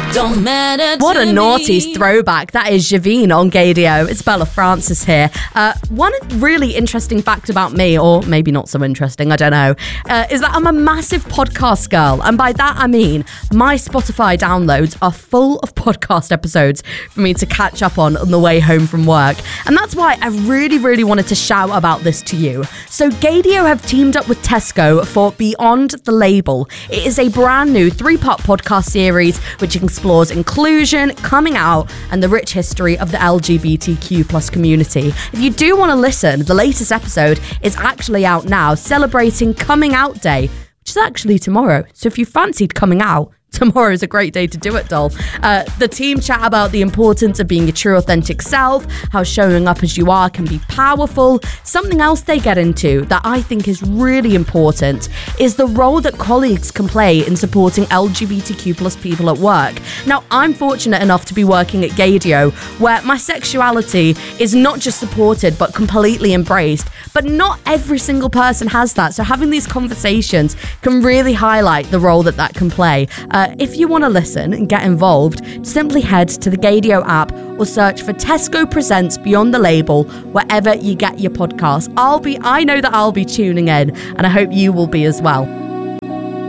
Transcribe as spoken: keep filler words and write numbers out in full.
Don't matter What to a naughty me. throwback. That is Javine on Gadio. It's Bella Francis here. Uh, one really interesting fact about me, or maybe not so interesting, I don't know, uh, is that I'm a massive podcast girl. And by that I mean my Spotify downloads are full of podcast episodes for me to catch up on on the way home from work. And that's why I really, really wanted to shout about this to you. So Gadio have teamed up with Tesco for Beyond the Label. It is a brand new three-part podcast series which explores inclusion, coming out, and the rich history of the L G B T Q plus community. If you do want to listen, the latest episode is actually out now, celebrating Coming Out Day, which is actually tomorrow. So if you fancied coming out, tomorrow is a great day to do it, doll. Uh, the team chat about the importance of being your true authentic self, how showing up as you are can be powerful. Something else they get into that I think is really important is the role that colleagues can play in supporting L G B T Q plus people at work. Now, I'm fortunate enough to be working at Gadio, where my sexuality is not just supported but completely embraced. But not every single person has that. So having these conversations can really highlight the role that that can play. Uh, if you want to listen and get involved, simply head to the Gadio app or search for Tesco Presents Beyond the Label wherever you get your podcasts. I'll be, I know that I'll be tuning in, and I hope you will be as well.